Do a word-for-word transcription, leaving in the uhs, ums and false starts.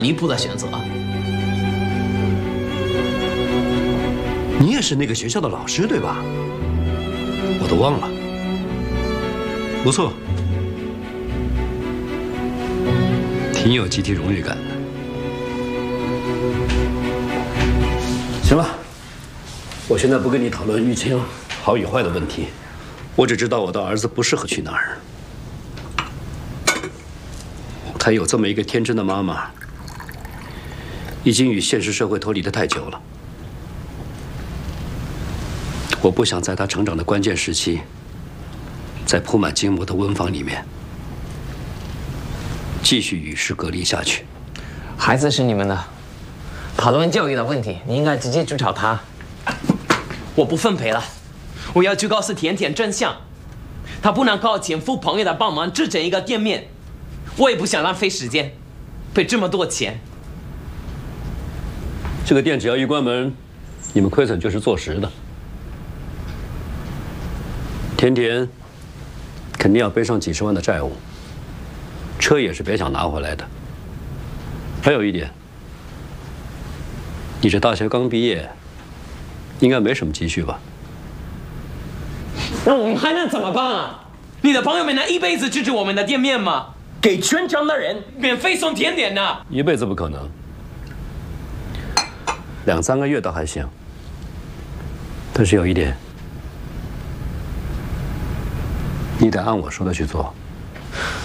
离谱的选择。 你也是那个学校的老师对吧？我都忘了。不错，挺有集体荣誉感的。行了，我现在不跟你讨论玉清好与坏的问题，我只知道我的儿子不适合去那儿。他有这么一个天真的妈妈，已经与现实社会脱离得太久了。我不想在他成长的关键时期，在铺满筋膜的温房里面，继续与世隔离下去。 孩子是你们的，讨论教育的问题，你应该直接去找他。我不奉陪了，我要去告诉甜甜真相。他不能靠前夫朋友的帮忙支撑一个店面，我也不想浪费时间，赔这么多钱。 这个店只要一关门，你们亏损就是坐实的。甜甜肯定要背上几十万的债务，车也是别想拿回来的。还有一点，你这大学刚毕业，应该没什么积蓄吧？ 那我们还能怎么办啊？你的朋友们能一辈子支持我们的店面吗？给全城的人免费送甜点呢？ 一辈子不可能，两三个月倒还行。但是有一点，你得按我说的去做。